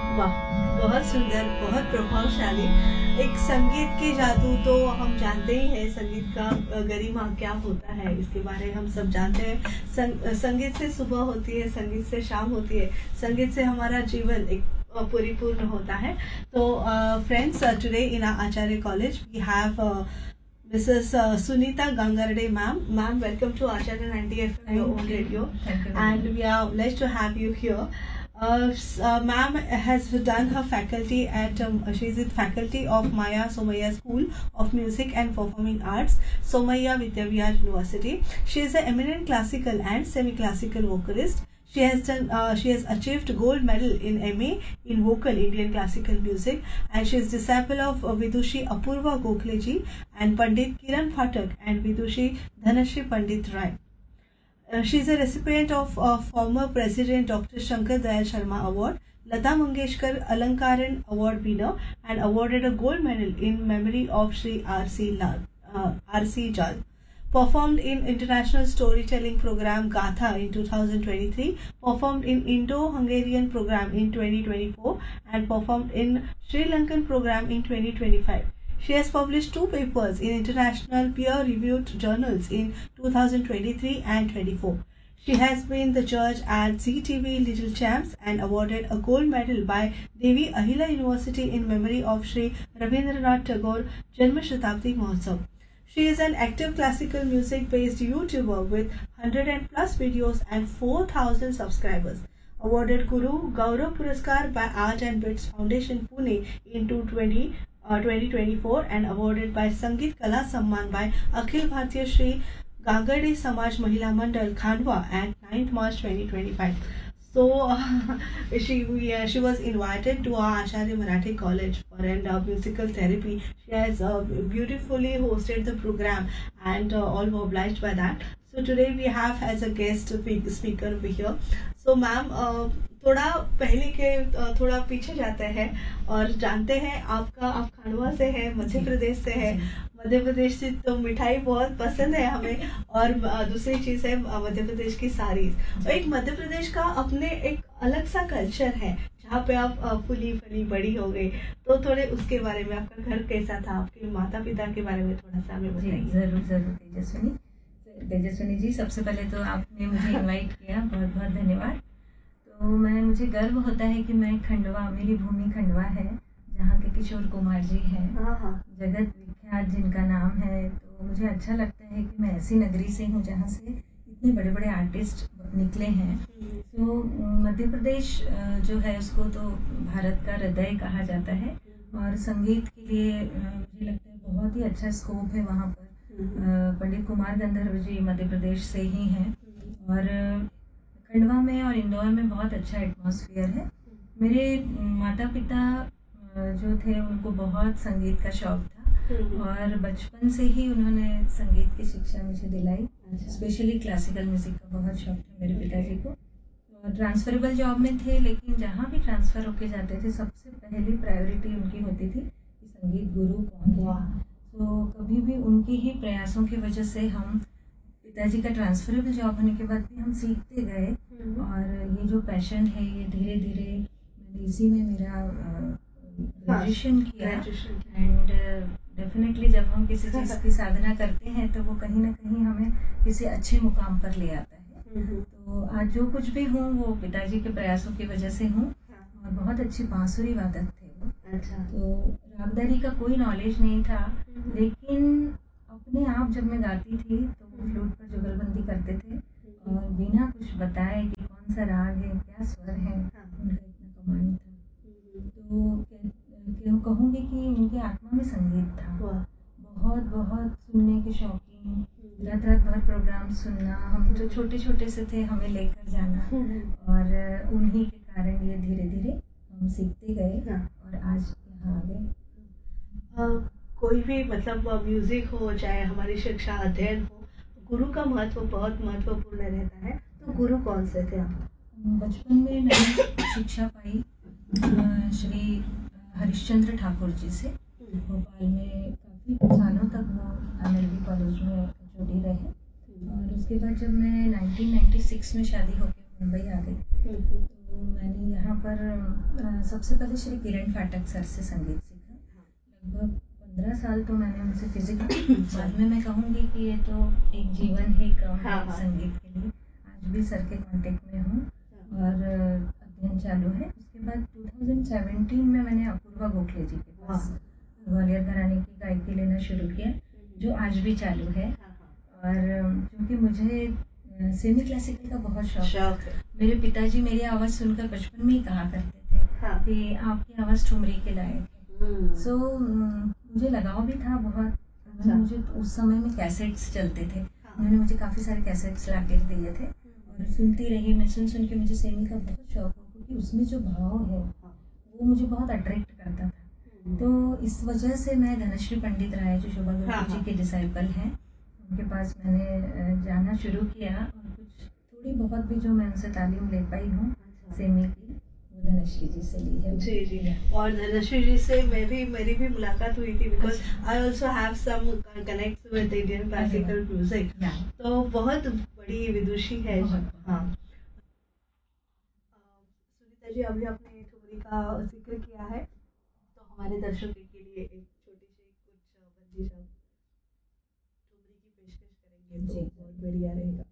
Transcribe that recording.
वाह, बहुत सुंदर, बहुत प्रभावशाली। एक संगीत की जादू तो हम जानते ही हैं, संगीत का गरिमा क्या होता है इसके बारे में हम सब जानते हैं। संगीत से सुबह होती है, संगीत से शाम होती है, संगीत से हमारा जीवन एक परिपूर्ण होता है। तो friends, today in Acharya college we have Mrs. Sunita Gangarde, ma'am. Ma'am, welcome to Acharya 90 FM, your own radio. Thank you. And we are blessed to have you here. Ma'am has done her faculty at, she is in faculty of Maya Somaiya School of Music and Performing Arts, Somaiya Vidyavyas University. She is an eminent classical and semi-classical vocalist. She has achieved gold medal in MA in vocal Indian classical music, and she is disciple of Vidushi Apurva Gokhale ji and Pandit Kiran Phatak and Vidushi Dhanashri Pandit Rai. She is a recipient of former President Dr. Shankar Dayal Sharma Award, Lata Mangeshkar Alankaran Award winner, and awarded a gold medal in memory of Sri R.C. Jal. Performed in international storytelling program Gatha in 2023, performed in Indo-Hungarian program in 2024, and performed in Sri Lankan program in 2025. She has published 2 papers in international peer-reviewed journals in 2023 and 24. She has been the judge at ZTV Little Champs and awarded a gold medal by Devi Ahila University in memory of Sri Rabindranath Tagore Janma Shatabdi Mahotsav. She is an active classical music based YouTuber with 100 plus videos and 4,000 subscribers. Awarded Guru Gaurav Puraskar by Art and Bits Foundation Pune in 2024 and awarded by Sangeet Kala Samman by Akhil Bharatiya Shri Gangarde Samaj Mahila Mandal Khandwa at 9th March 2025. So she was invited to our Acharya Marathi College for musical therapy. She has beautifully hosted the program and all were obliged by that. So today we have as a guest speaker over here. So ma'am, थोड़ा पहले के थोड़ा पीछे जाते हैं और जानते हैं आप खंडवा से है, मध्य प्रदेश से है। मध्य प्रदेश से तो मिठाई बहुत पसंद है हमें, और दूसरी चीज़ है मध्य प्रदेश की साड़ीज। और एक मध्य प्रदेश का अपने एक अलग सा कल्चर है जहाँ पे आप फुली फली बड़ी हो गई। तो थोड़े उसके बारे में, आपका घर कैसा था, आपके माता पिता के बारे में थोड़ा सा हमें बताइए। जरूर तेजस्विनी जी, सबसे पहले तो आपने मुझे इनवाइट किया, बहुत बहुत धन्यवाद। तो मुझे गर्व होता है कि मैं खंडवा, मेरी भूमि खंडवा है, जहाँ के किशोर कुमार जी हैं, जगत विख्यात जिनका नाम है। तो मुझे अच्छा लगता है कि मैं ऐसी नगरी से हूँ जहाँ से इतने बड़े बड़े आर्टिस्ट निकले हैं। तो मध्य प्रदेश जो है उसको तो भारत का हृदय कहा जाता है, और संगीत के लिए मुझे लगता है बहुत ही अच्छा स्कोप है वहाँ पर। पंडित कुमार गंधर्व जी मध्य प्रदेश से ही हैं, और खंडवा में और इंदौर में बहुत अच्छा एटमॉस्फेयर है। मेरे माता पिता जो थे उनको बहुत संगीत का शौक था, और बचपन से ही उन्होंने संगीत की शिक्षा मुझे दिलाई। स्पेशली क्लासिकल म्यूजिक का बहुत शौक था मेरे पिताजी को। तो ट्रांसफरेबल जॉब में थे, लेकिन जहाँ भी ट्रांसफ़र होके जाते थे सबसे पहली प्रायोरिटी उनकी होती थी कि संगीत गुरु कौन है। तो कभी भी उनके ही प्रयासों की वजह से हम, पिताजी का ट्रांसफरेबल जॉब होने के बाद भी हम सीखते गए, और ये जो पैशन है ये धीरे धीरे मैंने इसी में मेरा ग्रेजुएशन किया। एंड डेफिनेटली जब हम किसी चीज़ की साधना करते हैं तो वो कहीं ना कहीं हमें किसी अच्छे मुकाम पर ले आता है। तो आज जो कुछ भी हूँ वो पिताजी के प्रयासों की वजह से हूँ, और बहुत अच्छी बांसुरी वादक थे वो। अच्छा। तो रागदारी का कोई नॉलेज नहीं था, लेकिन अपने आप जब मैं गाती थी तो वो फ्लूट पर जुगलबंदी करते थे, और बिना कुछ बताए कि कौन सा राग है, क्या स्वर है, उनका इतना कमाल था। तो कहूँगी कि उनकी आत्मा में संगीत था। बहुत बहुत सुनने के शौकीन, रात रात भर प्रोग्राम सुनना, हम जो छोटे छोटे से थे हमें लेकर जाना, और उन्हीं के कारण ये धीरे धीरे हम सीखते गए और आज यहाँ आ गए। कोई भी मतलब म्यूजिक हो, चाहे हमारी शिक्षा अध्ययन हो, गुरु का महत्व बहुत महत्वपूर्ण रहता है। तो गुरु कौन से थे आप? बचपन में मैंने शिक्षा पाई श्री हरिश्चंद्र ठाकुर जी से। भोपाल में काफ़ी सालों तक वो MLB कॉलेज में जुड़ी रहे, और उसके बाद जब मैं 1996 में शादी होकर मुंबई आ गई, तो तो मैंने यहाँ पर सबसे पहले श्री किरण फाटक सर से संगीत सीखा। लगभग 15 साल तो मैंने उनसे फिजिकल, बाद में मैं कहूँगी कि ये तो एक जीवन ही कम है संगीत के लिए। आज भी सर के कांटेक्ट में हूँ और अध्ययन चालू है। उसके बाद 2017 में मैंने अपूर्वा गोखले जी के पास ग्वालियर घराने की गायकी लेना शुरू किया, जो आज भी चालू है। और क्योंकि मुझे सेमी क्लासिकल का बहुत शौक है। मेरे पिताजी मेरी आवाज़ सुनकर बचपन में ही कहा करते थे कि आपकी आवाज़ ठुमरी के लायक है। सो मुझे लगाव भी था बहुत। मुझे उस समय में कैसेट्स चलते थे, उन्होंने मुझे काफ़ी सारे कैसेट्स ला के दिए थे और सुनती रही। मैं सुन के मुझे सेमी का बहुत शौक हो, क्योंकि उसमें जो भाव है वो मुझे बहुत अट्रैक्ट करता था। तो इस वजह से मैं धनश्री पंडित राय, जो शोभा गुरुजी जी के डिसाइपल हैं, उनके पास मैंने जाना शुरू किया और कुछ थोड़ी बहुत भी जो मैं उनसे तालीम ले पाई हूँ सेमी की, वो धनश्री जी से ली है। जी जी। और धनश्री जी से मेरी भी मुलाकात हुई थी, because I also have some connect with Indian classical music. तो बहुत बड़ी विदुषी है। हाँ सुनीता जी, अभी आपने ठुमरी का जिक्र किया है, तो हमारे दर्शकों के लिए एक छोटी सी कुछ बंदिश ठुमरी की पेशकश करेंगे तो बहुत बढ़िया रहेगा।